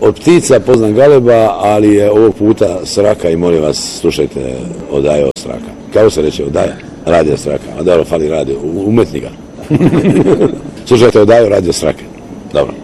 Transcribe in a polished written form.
Od ptica poznam galeba, ali je ovog puta Sraka i molim vas, slušajte Odaje od Sraka. Kako se reče Odaja? Radio Sraka. A dobro, fali radio, umetnika. Slušajte Odaju Radio Srake. Dobro.